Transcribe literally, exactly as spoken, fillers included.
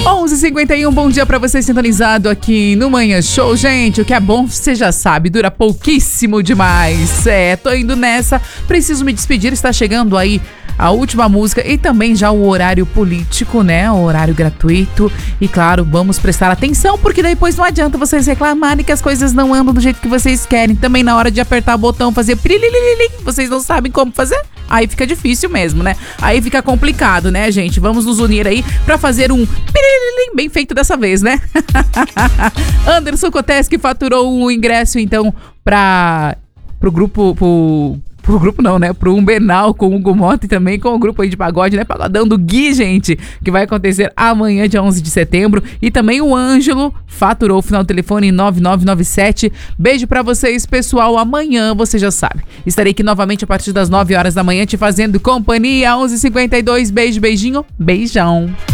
onze e cinquenta e um, bom dia pra você sintonizado aqui no Manhã Show. Gente, o que é bom, você já sabe, dura pouquíssimo demais. É, tô indo nessa, preciso me despedir, está chegando aí a última música e também já o horário político, né? O horário gratuito. E claro, vamos prestar atenção, porque depois não adianta vocês reclamarem que as coisas não andam do jeito que vocês querem. Também na hora de apertar o botão, fazer prilililim, vocês não sabem como fazer? Aí fica difícil mesmo, né? Aí fica complicado, né, gente? Vamos nos unir aí pra fazer um pirilim bem feito dessa vez, né? Anderson Koteski faturou o ingresso, então, pra... pro grupo... Pro... Pro grupo não, né? Pro Umbenal com o Hugo Mota e também com o grupo aí de pagode, né? Pagodão do Gui, gente, que vai acontecer amanhã, dia onze de setembro. E também o Ângelo faturou o final do telefone nove nove nove sete. Beijo pra vocês, pessoal. Amanhã, você já sabe, estarei aqui novamente a partir das nove horas da manhã te fazendo companhia. onze e cinquenta e dois, beijo, beijinho, beijão.